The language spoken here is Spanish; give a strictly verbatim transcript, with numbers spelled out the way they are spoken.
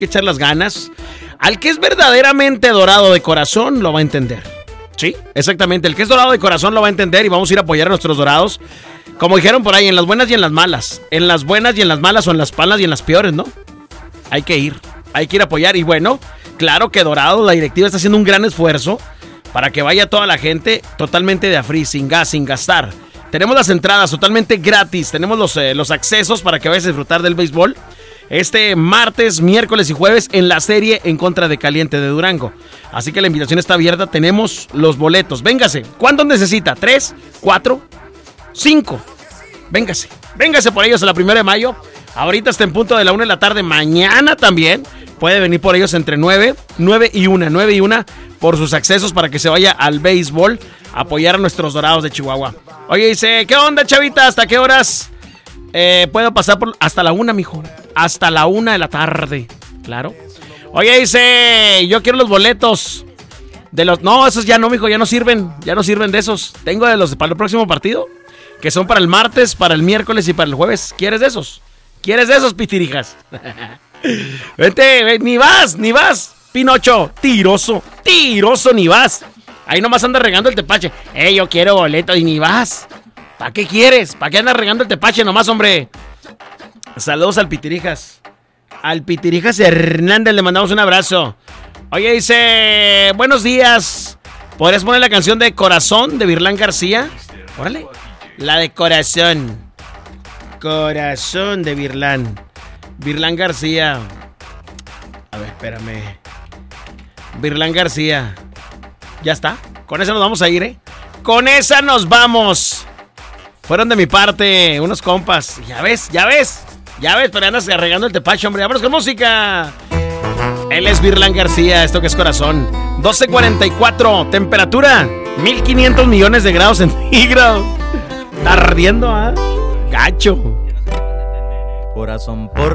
que echar las ganas. Al que es verdaderamente dorado de corazón lo va a entender. Sí, exactamente. El que es dorado de corazón lo va a entender y vamos a ir a apoyar a nuestros dorados. Como dijeron por ahí, en las buenas y en las malas. En las buenas y en las malas, o en las malas y en las peores, ¿no? Hay que ir, hay que ir a apoyar. Y bueno, claro que Dorado, la directiva está haciendo un gran esfuerzo para que vaya toda la gente totalmente de a free, sin gas, sin gastar. Tenemos las entradas totalmente gratis. Tenemos los, eh, los accesos para que vayas a disfrutar del béisbol este martes, miércoles y jueves en la serie en contra de Caliente de Durango. Así que la invitación está abierta. Tenemos los boletos. Véngase. ¿Cuántos necesita? ¿Tres? ¿Cuatro? ¿Cinco? Véngase. Véngase por ellos a la primera de mayo. Ahorita está en punto de la una de la tarde. Mañana también puede venir por ellos entre nueve, nueve y una. nueve y una por sus accesos para que se vaya al béisbol a apoyar a nuestros Dorados de Chihuahua. Oye, dice, ¿qué onda, chavita? ¿Hasta qué horas? Eh, puedo pasar por hasta la una, mijo. Hasta la una de la tarde. Claro. Oye, dice, yo quiero los boletos de los. No, esos ya no, mijo, ya no sirven. Ya no sirven de esos. Tengo de los para el próximo partido, que son para el martes, para el miércoles y para el jueves. ¿Quieres de esos? ¿Quieres de esos, pitirijas? Vente, ven, ni vas, ni vas, Pinocho. Tiroso, tiroso, ni vas. Ahí nomás anda regando el tepache. Eh, yo quiero boleto y ni vas. ¿Para qué quieres? ¿Para qué andas regando el tepache nomás, hombre? Saludos al Pitirijas. Al Pitirijas Hernández le mandamos un abrazo. Oye, dice, buenos días. ¿Podrías poner la canción de Corazón de Virlán García? Órale. La de Corazón. Corazón de Virlán. Virlán García. A ver, espérame. Virlán García. Ya está. Con esa nos vamos a ir, ¿eh? Con esa nos vamos. Fueron de mi parte unos compas. Ya ves, ya ves. Ya ves, pero andas regando el tepache, hombre. Vámonos con música. Él es Virlán García. Esto que es Corazón. doce cuarenta y cuatro. Temperatura mil quinientos millones de grados centígrados. Está ardiendo, ¿ah? ¿eh? Gacho. Corazón por